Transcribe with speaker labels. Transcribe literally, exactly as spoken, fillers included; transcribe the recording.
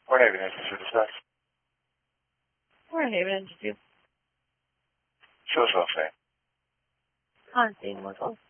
Speaker 1: Warhaven Institute to discuss.
Speaker 2: Warhaven Institute.
Speaker 1: Show us all say.
Speaker 2: Constantine Local.